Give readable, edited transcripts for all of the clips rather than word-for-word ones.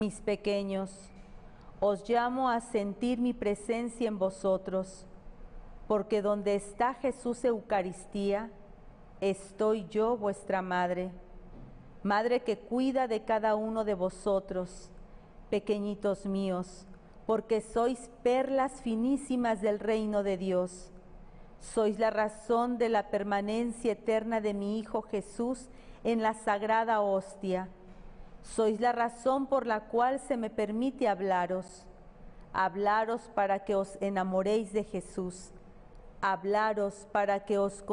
Mis pequeños, os llamo a sentir mi presencia en vosotros, porque donde está Jesús Eucaristía, estoy yo, vuestra madre, madre que cuida de cada uno de vosotros, pequeñitos míos, porque sois perlas finísimas del reino de Dios. Sois la razón de la permanencia eterna de mi Hijo Jesús en la sagrada hostia. Sois la razón por la cual se me permite hablaros para que os enamoréis de Jesús, hablaros para que os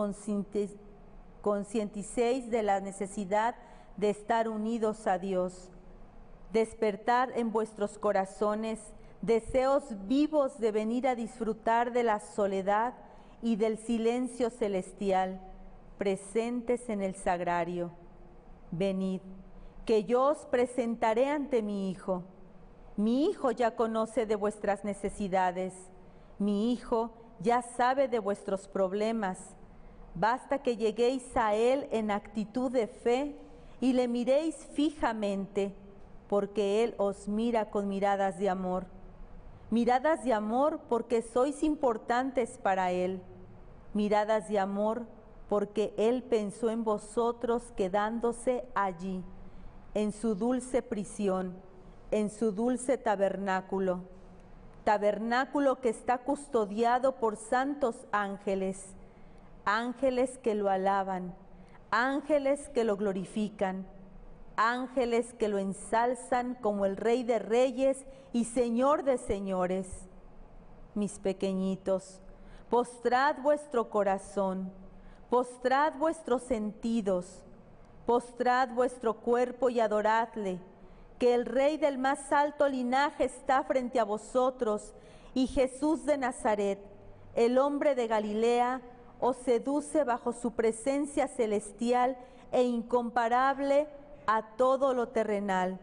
concienticéis de la necesidad de estar unidos a Dios, despertar en vuestros corazones deseos vivos de venir a disfrutar de la soledad y del silencio celestial presentes en el sagrario. Venid, que yo os presentaré ante mi Hijo. Mi Hijo ya conoce de vuestras necesidades. Mi Hijo ya sabe de vuestros problemas. Basta que lleguéis a Él en actitud de fe y le miréis fijamente, porque Él os mira con miradas de amor. Miradas de amor porque sois importantes para Él. Miradas de amor porque Él pensó en vosotros quedándose allí, en su dulce prisión, en su dulce tabernáculo, tabernáculo que está custodiado por santos ángeles, ángeles que lo alaban, ángeles que lo glorifican, ángeles que lo ensalzan como el Rey de Reyes y Señor de Señores. Mis pequeñitos, postrad vuestro corazón, postrad vuestros sentidos, postrad vuestro cuerpo y adoradle, que el Rey del más alto linaje está frente a vosotros, y Jesús de Nazaret, el hombre de Galilea, os seduce bajo su presencia celestial e incomparable a todo lo terrenal.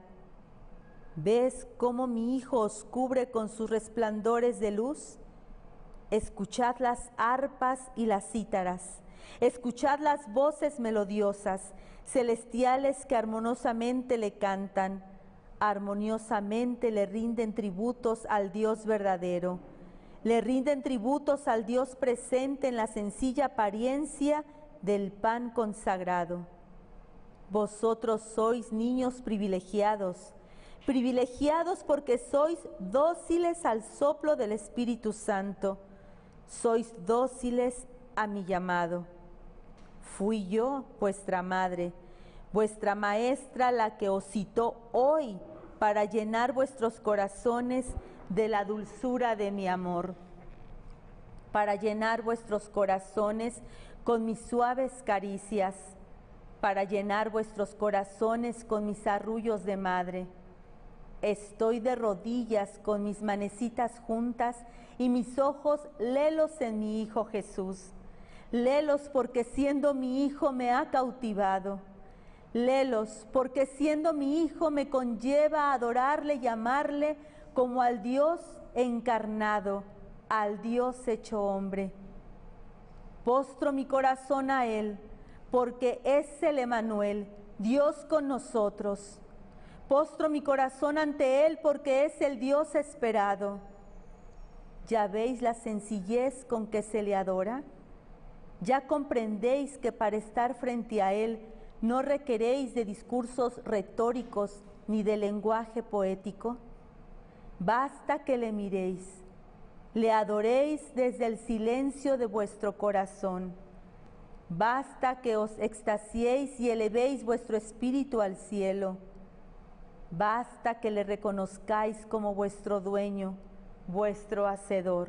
¿Ves cómo mi Hijo os cubre con sus resplandores de luz? Escuchad las arpas y las cítaras, escuchad las voces melodiosas, celestiales que armoniosamente le cantan, armoniosamente le rinden tributos al Dios verdadero, le rinden tributos al Dios presente en la sencilla apariencia del pan consagrado. Vosotros sois niños privilegiados, privilegiados porque sois dóciles al soplo del Espíritu Santo, sois dóciles a mi llamado. Fui yo, vuestra madre, vuestra maestra, la que os citó hoy para llenar vuestros corazones de la dulzura de mi amor, para llenar vuestros corazones con mis suaves caricias, para llenar vuestros corazones con mis arrullos de madre. Estoy de rodillas con mis manecitas juntas y mis ojos lelos en mi Hijo Jesús. Lélos porque siendo mi Hijo me ha cautivado. Lélos porque siendo mi Hijo me conlleva a adorarle y amarle como al Dios encarnado, al Dios hecho hombre. Postro mi corazón a Él porque es el Emmanuel, Dios con nosotros. Postro mi corazón ante Él porque es el Dios esperado. ¿Ya veis la sencillez con que se le adora? ¿Ya comprendéis que para estar frente a Él no requeréis de discursos retóricos ni de lenguaje poético? Basta que le miréis, le adoréis desde el silencio de vuestro corazón. Basta que os extasiéis y elevéis vuestro espíritu al cielo. Basta que le reconozcáis como vuestro dueño, vuestro hacedor.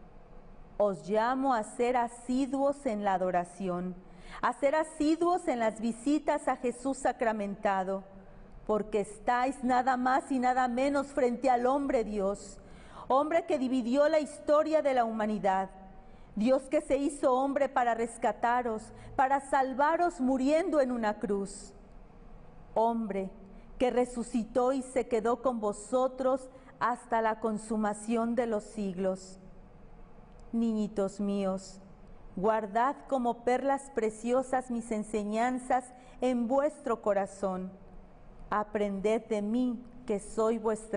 Os llamo a ser asiduos en la adoración, a ser asiduos en las visitas a Jesús sacramentado, porque estáis nada más y nada menos frente al hombre Dios, hombre que dividió la historia de la humanidad, Dios que se hizo hombre para rescataros, para salvaros muriendo en una cruz, hombre que resucitó y se quedó con vosotros hasta la consumación de los siglos. Niñitos míos, guardad como perlas preciosas mis enseñanzas en vuestro corazón. Aprended de mí, que soy vuestra